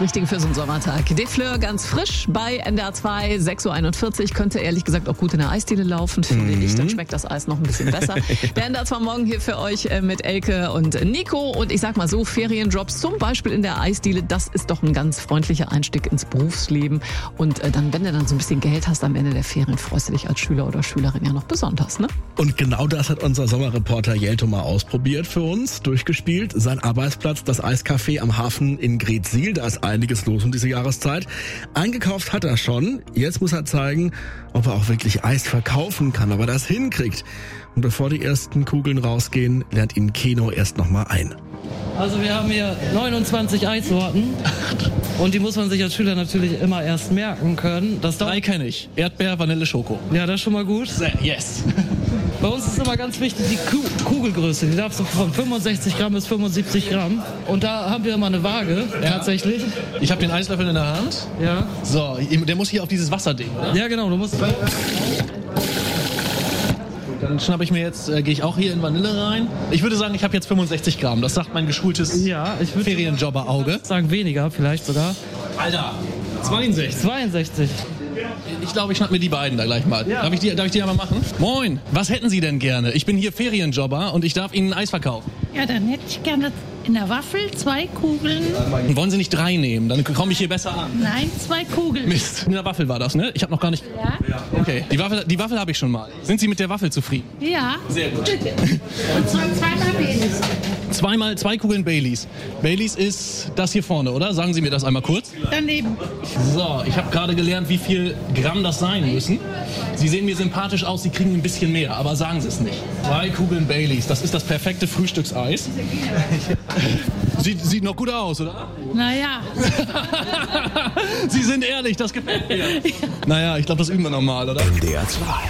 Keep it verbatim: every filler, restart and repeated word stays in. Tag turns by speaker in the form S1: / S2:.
S1: das Richtige für so einen Sommertag. De Fleur ganz frisch bei N D R zwei, sechs Uhr einundvierzig. Könnte ehrlich gesagt auch gut in der Eisdiele laufen, finde
S2: Mhm.
S1: ich. Dann schmeckt das Eis noch ein bisschen besser. Der N D R zwei Morgen hier für euch mit Elke und Nico. Und ich sag mal so, Ferienjobs zum Beispiel in der Eisdiele, das ist doch ein ganz freundlicher Einstieg ins Berufsleben. Und dann, wenn du dann so ein bisschen Geld hast am Ende der Ferien, freust du dich als Schüler oder Schülerin ja noch besonders, ne?
S2: Und genau das hat unser Sommerreporter Jelto mal ausprobiert für uns, durchgespielt. Sein Arbeitsplatz, das Eiscafé am Hafen in Greetsiel. Da ist einiges los um diese Jahreszeit. Eingekauft hat er schon. Jetzt muss er zeigen, ob er auch wirklich Eis verkaufen kann, ob er das hinkriegt. Und bevor die ersten Kugeln rausgehen, lernt ihn Keno erst nochmal ein.
S3: Also wir haben hier neunundzwanzig Eissorten und die muss man sich als Schüler natürlich immer erst merken können. Das dauert-
S4: Drei kenne ich. Erdbeer, Vanille, Schoko.
S3: Ja, das ist schon mal gut.
S4: Yes.
S3: Bei uns ist immer ganz wichtig die Ku- Kugelgröße. Die darf so von fünfundsechzig Gramm bis fünfundsiebzig Gramm. Und da haben wir immer eine Waage, tatsächlich.
S4: Ich habe den Eislöffel in der Hand.
S3: Ja.
S4: So, der muss hier auf dieses Wasserding, oder?
S3: Ja, genau. Du musst.
S4: Dann schnappe ich mir jetzt, äh, gehe ich auch hier in Vanille rein. Ich würde sagen, ich habe jetzt fünfundsechzig Gramm. Das sagt mein geschultes
S3: Ja, ich würde
S4: Ferienjobber-Auge.
S3: sagen weniger, vielleicht sogar.
S4: Alter, zweiundsechzig.
S3: zweiundsechzig.
S4: Ich glaube, ich schnapp mir die beiden da gleich mal.
S3: Ja.
S4: Darf ich die, darf ich die einmal machen? Moin, was hätten Sie denn gerne? Ich bin hier Ferienjobber und ich darf Ihnen Eis verkaufen.
S5: Ja, dann hätte ich gerne in der Waffel zwei Kugeln.
S4: Wollen Sie nicht drei nehmen? Dann komme ich hier besser an.
S5: Nein, zwei Kugeln.
S4: Mist, in der Waffel war das, ne? Ich habe noch gar nicht...
S5: Ja?
S4: Okay, die Waffel, die Waffel habe ich schon mal. Sind Sie mit der Waffel zufrieden?
S5: Ja.
S4: Sehr gut.
S5: Und zwar zweimal Baileys.
S4: Zweimal zwei Kugeln Baileys. Baileys ist das hier vorne, oder? Sagen Sie mir das einmal kurz.
S5: Daneben.
S4: So, ich habe gerade gelernt, wie viel Gramm das sein müssen. Sie sehen mir sympathisch aus, Sie kriegen ein bisschen mehr, aber sagen Sie es nicht. Zwei Kugeln Baileys, das ist das perfekte Frühstückseis. Sieht, sieht noch gut aus, oder?
S5: Naja.
S4: Sie sind ehrlich, das gefällt mir. Naja, ich glaube, das üben wir nochmal, oder?
S6: N D R zwei.